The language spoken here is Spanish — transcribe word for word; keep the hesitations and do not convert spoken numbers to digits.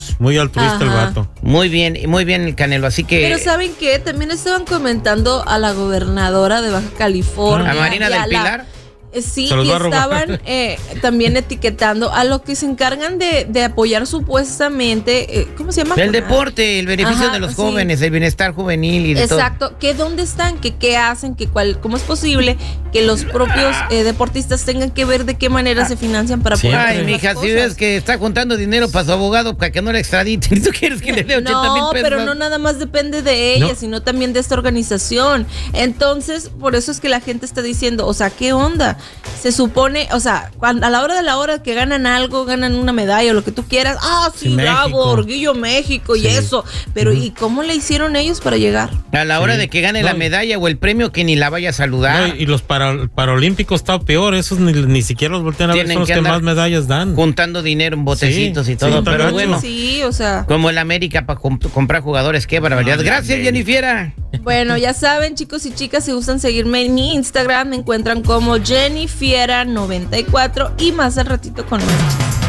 Muy altruista. Ajá. El vato. Muy bien, muy bien el Canelo, así que... Pero ¿saben qué? También estaban comentando a la gobernadora de Baja California. ¿A Marina del Pilar? Sí, y estaban eh, también etiquetando a los que se encargan de, de apoyar supuestamente, eh, ¿cómo se llama? El deporte, el beneficio Ajá, de los sí. jóvenes, el bienestar juvenil y de Exacto, todo. que dónde están, que qué hacen, que cuál, cómo es posible que los propios eh, deportistas tengan que ver de qué manera se financian para poder Ay, mija, si ves que está juntando dinero para su abogado para que no le extraditen, ¿tú quieres que le dé ochenta mil pesos? No, pero no nada más depende de ella, no. sino también de esta organización. Entonces, por eso es que la gente está diciendo, o sea, ¿qué onda? Se supone, o sea, cuando, a la hora de la hora que ganan algo, ganan una medalla o lo que tú quieras, ah, sí, sí bravo, Orgullo México sí. y eso, pero uh-huh. ¿y cómo le hicieron ellos para llegar? A la hora sí. de que gane no. la medalla o el premio que ni la vaya a saludar. No, y los para, paralímpicos está peor, esos ni, ni siquiera los voltean a ver, son los que, que más medallas dan. Juntando dinero en botecitos sí, y todo, sí, pero mucho. bueno. Sí, o sea. Como el América para comp- comprar jugadores, qué barbaridad. No, Gracias, no, Jennifiera. Bueno, ya saben, chicos y chicas, si gustan seguirme en mi Instagram, me encuentran como Jennifiera noventa y cuatro y más al ratito con nosotros.